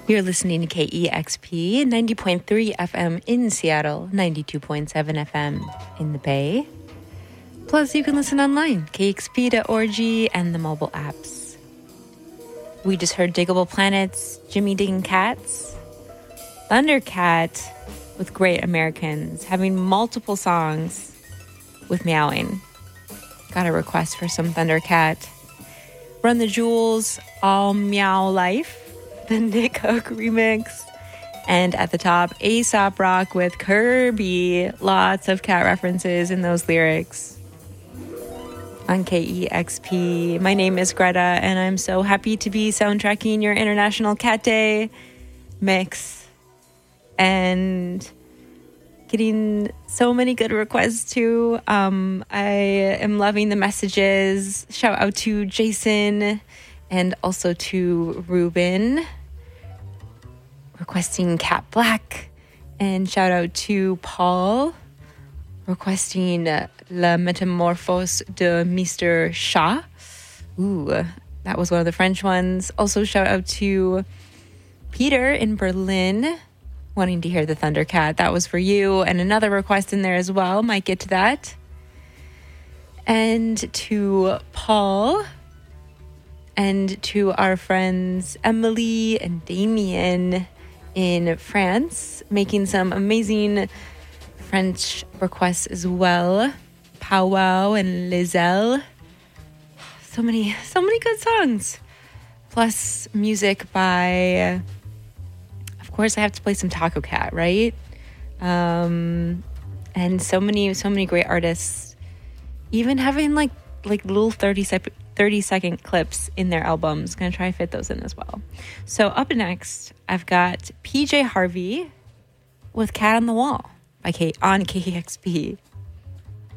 You're listening to KEXP 90.3 FM in Seattle, 92.7 FM in the Bay. Plus, you can listen online, kexp.org and the mobile apps. We just heard Diggable Planets, Jimmy Diggin' Cats, Thundercat with Great Americans, having multiple songs with meowing. Got a request for some Thundercat. Run the Jewels, All Meow Life, the Nick Hook remix. And at the top, Aesop Rock with Kirby. Lots of cat references in those lyrics. On KEXP. My name is Greta, and I'm so happy to be soundtracking your International Cat Day mix. And getting so many good requests too. I am loving the messages. Shout out to Jason and also to Ruben requesting Cat Black. And shout out to Paul requesting La Métamorphose de Mr. Chat. Ooh, that was one of the French ones. Also shout out to Peter in Berlin wanting to hear the Thundercat. That was for you. And another request in there as well. Might get to that. And to Paul. And to our friends Emily and Damien in France. Making some amazing French requests as well. Powwow and Lizelle. So many good songs. Plus music by... Of course, I have to play some Taco Cat, right? And so many great artists, even having like little 30-second clips in their albums. Gonna try to fit those in as well. So up next, I've got PJ Harvey with Cat on the Wall on KEXP.